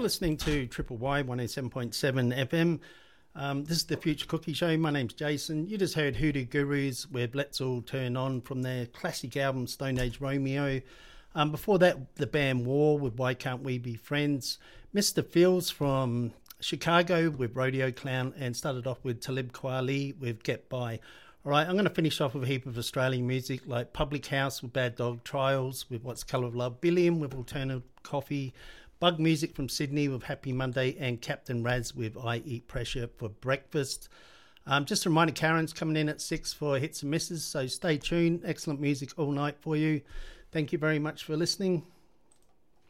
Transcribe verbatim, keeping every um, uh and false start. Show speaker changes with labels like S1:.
S1: You're listening to Triple Y one oh seven point seven F M. Um, this is the Future Cookie Show. My name's Jason. You just heard Hoodoo Gurus with Let's All Turn On from their classic album Stone Age Romeo. Um, before that, the band War with Why Can't We Be Friends. Mister Fields from Chicago with Rodeo Clown, and started off with Talib Kweli with Get By. All right, I'm going to finish off with a heap of Australian music like Public House with Bad Dog, Trials with What's Colour of Love, Billiam with Alternative Coffee, Bug Music from Sydney with Happy Monday, and Captain Raz with I Eat Pressure for breakfast. Um, just a reminder, Karen's coming in at six for Hits and Misses, so stay tuned. Excellent music all night for you. Thank you very much for listening.